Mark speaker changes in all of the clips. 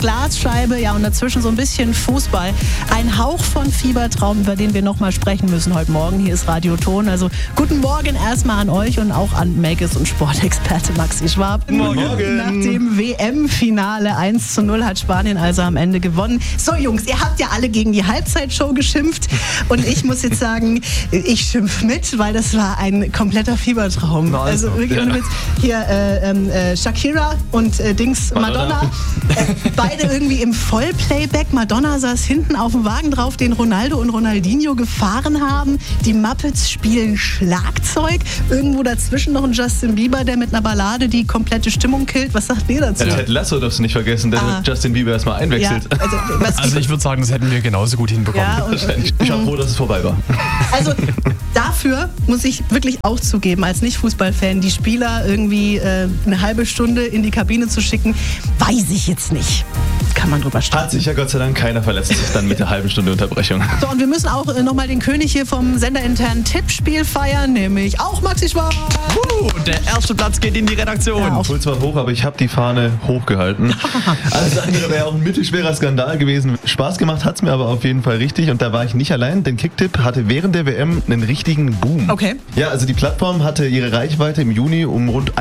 Speaker 1: Glasscheibe, ja, und dazwischen so ein bisschen Fußball. Ein Hauch von Fiebertraum, über den wir nochmal sprechen müssen heute Morgen. Hier ist Radio Ton. Also guten Morgen erstmal an euch und auch an Make-es und Sportexperte Maxi Schwab.
Speaker 2: Guten Morgen.
Speaker 1: Nach dem WM-Finale 1:0 hat Spanien also am Ende gewonnen. So Jungs, ihr habt ja alle gegen die Halbzeitshow geschimpft und ich muss jetzt sagen, ich schimpf mit, weil das war ein kompletter Fiebertraum. Also wirklich ohne Witz. Hier Shakira und Madonna. Beide irgendwie im Vollplayback. Madonna saß hinten auf dem Wagen drauf, den Ronaldo und Ronaldinho gefahren haben. Die Muppets spielen Schlagzeug. Irgendwo dazwischen noch ein Justin Bieber, der mit einer Ballade die komplette Stimmung killt. Was sagt ihr dazu?
Speaker 2: Ted Lasso darfst du nicht vergessen, der Justin Bieber erstmal einwechselt.
Speaker 1: Ja,
Speaker 3: also ich würde sagen, das hätten wir genauso gut hinbekommen.
Speaker 1: Ja,
Speaker 2: ich bin froh, dass es vorbei war.
Speaker 1: Also dafür muss ich wirklich auch zugeben, als Nicht-Fußballfan, die Spieler irgendwie eine halbe Stunde in die Kabine zu schicken, weiß ich jetzt nicht. Kann man drüber streiten.
Speaker 2: Hat sich ja Gott sei Dank keiner verletzt, dann mit der halben Stunde Unterbrechung.
Speaker 1: So, und wir müssen auch nochmal den König hier vom senderinternen Tippspiel feiern, nämlich auch Maxi Schwab.
Speaker 3: Der erste Platz geht in die Redaktion.
Speaker 2: Ja, ich zwar hoch, aber ich habe die Fahne hochgehalten. Alles andere wäre auch ein mittelschwerer Skandal gewesen. Spaß gemacht hat es mir aber auf jeden Fall richtig und da war ich nicht allein, denn Kicktipp hatte während der WM einen richtigen Boom.
Speaker 1: Okay.
Speaker 2: Ja, also die Plattform hatte ihre Reichweite im Juni um rund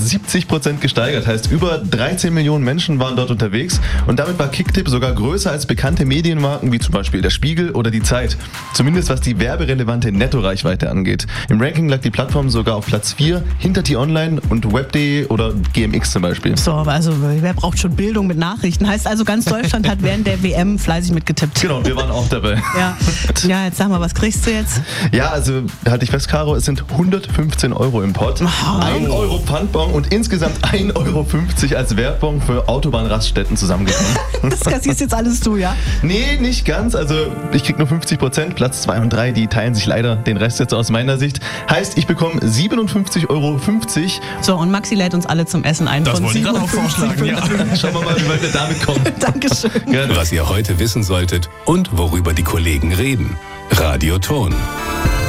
Speaker 2: 170% gesteigert. Heißt, über 13 Millionen Menschen waren dort unterwegs und damit war Kicktipp sogar größer als bekannte Medienmarken wie zum Beispiel der Spiegel oder die Zeit. Zumindest was die werberelevante Nettoreichweite angeht. Im Ranking lag die Plattform sogar auf Platz 4 hinter T-Online und Web.de oder GMX zum Beispiel.
Speaker 1: So, also wer braucht schon Bildung mit Nachrichten? Heißt also, ganz Deutschland hat während der WM fleißig mitgetippt.
Speaker 2: Genau, wir waren auch dabei.
Speaker 1: Ja, jetzt sag mal, was kriegst du jetzt?
Speaker 2: Ja, also halte ich fest, Caro, es sind 115 Euro im Pot, 1 Euro Pfandbon und insgesamt 1,50 Euro als Werbung für Autobahnraststätten zusammengekommen.
Speaker 1: Das kassierst jetzt alles du, ja?
Speaker 2: Nee, nicht ganz. Also ich krieg nur 50%. Platz 2 und 3, die teilen sich leider den Rest jetzt aus meiner Sicht. Heißt, ich bekomme 57,50 Euro.
Speaker 1: So, und Maxi lädt uns alle zum Essen ein.
Speaker 3: Das
Speaker 1: von
Speaker 3: wollte ich gerade auch
Speaker 1: 57,
Speaker 3: vorschlagen, ja.
Speaker 2: Schauen wir mal, wie weit wir damit kommen.
Speaker 1: Dankeschön.
Speaker 2: Gerne.
Speaker 4: Was ihr heute wissen solltet und worüber die Kollegen reden. Radio Ton.